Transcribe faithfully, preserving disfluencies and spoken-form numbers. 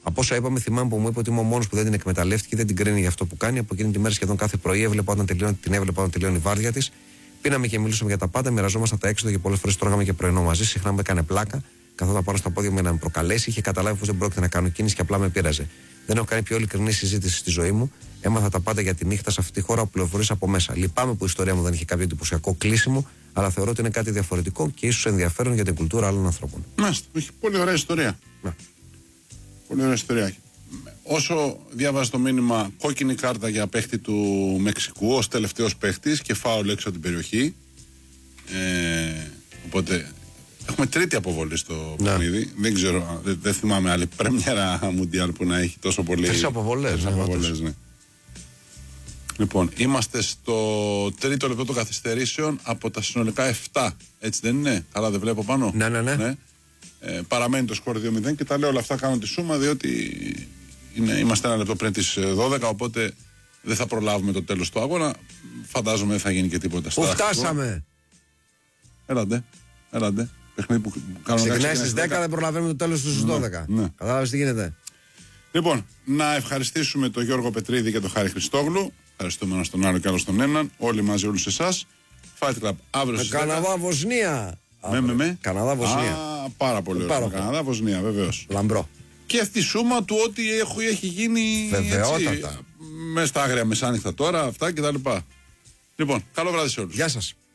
Από όσα είπαμε, θυμάμαι που μου είπε ότι είμαι ο μόνος που δεν την εκμεταλλεύτηκε, δεν την κρίνει για αυτό που κάνει. Από εκείνη τη μέρα σχεδόν κάθε πρωί έβλεπα όταν τελειώνει, την έβλεπα όταν τελειώνει η βάρδια της. Πίναμε και μιλούσαμε για τα πάντα, μοιραζόμασταν τα έξοδα και πολλές φορές τρώγαμε και πρωινό μαζί. Συχνά με έκανε πλάκα, καθόταν πάνω στα πόδια μου να με προκαλέσει. Είχε καταλάβει πως δεν πρόκειται να κάνω κίνηση και απλά με πείραζε. Δεν έχω κάνει πιο ειλικρινή συζήτηση στη ζωή μου. Έμαθα τα πάντα για τη νύχτα σε αυτή τη χώρα που πληροφορείς από μέσα. Λυπάμαι που η ιστορία μου δεν είχε κάποιο εντυπωσιακό κλείσιμο, αλλά θεωρώ ότι είναι κάτι διαφορετικό και ίσως ενδιαφέρον για την κουλτούρα άλλων ανθρώπων. Μάλιστα, έχει πολύ ωραία ιστορία. Να. Πολύ ωραία ιστορία. Όσο διάβαζε το μήνυμα, κόκκινη κάρτα για παίχτη του Μεξικού ως τελευταίος παίχτης και φάουλ έξω από την περιοχή. Ε, οπότε έχουμε τρίτη αποβολή στο ναι. παιχνίδι. Δεν ξέρω, δεν, δεν θυμάμαι άλλη πρέμιερα μουντιάλ που να έχει τόσο πολύ. Τρεις αποβολές. Τρεις αποβολές, ναι. Λοιπόν, είμαστε στο τρίτο λεπτό των καθυστερήσεων από τα συνολικά επτά. Έτσι δεν είναι? Καλά, δεν βλέπω πάνω. Ναι, ναι, ναι. ναι. Ε, παραμένει το σκορ δύο μηδέν και τα λέω όλα αυτά, κάνω τη σούμα διότι είναι, είμαστε ένα λεπτό πριν τις δώδεκα, οπότε δεν θα προλάβουμε το τέλος του αγώνα. Φαντάζομαι δεν θα γίνει και τίποτα. Πού φτάσαμε? Έλατε, έλατε. Παιχνίδι που κάνουμε. Ξεκινάει στις δέκα, δεν προλαβαίνουμε το τέλος του στις δώδεκα. Ναι, ναι. Κατάλαβες τι γίνεται? Λοιπόν, να ευχαριστήσουμε τον Γιώργο Πετρίδη και τον Χάρη Χριστόγλου. Ευχαριστούμε ένα στον άλλο και άλλο στον έναν. Όλοι μαζί, όλους εσάς. Fight Club αύριο στις δέκα. Καναδά Βοσνία. Με, με, με. Καναδά Βοσνία. Α, πάρα πολύ ωραίο. Καναδά Βοσνία, βεβαίως. Λαμπρό. Και αυτή η σούμα του ότι έχει, έχει γίνει. Βεβαιότατα. Με στα άγρια μεσάνυχτα τώρα, αυτά κτλ. Λοιπόν, καλό βράδυ σε όλους. Γεια σας.